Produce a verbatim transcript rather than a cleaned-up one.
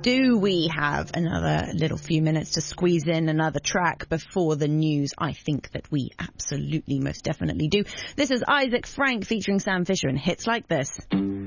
Do we have another little few minutes to squeeze in another track before the news? I think that we absolutely, most definitely do. This is Isaac Frank featuring Sam Fisher and hits like this.